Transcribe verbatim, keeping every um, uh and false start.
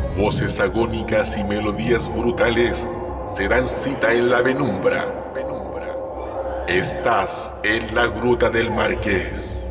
Voces agónicas y melodías brutales se dan cita en la penumbra. Estás en la Gruta del Marqués.